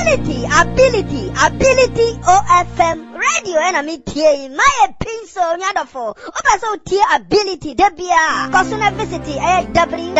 ability OFM radio enemy tie my pinso nyadofo opeso tie ability debia cause na visit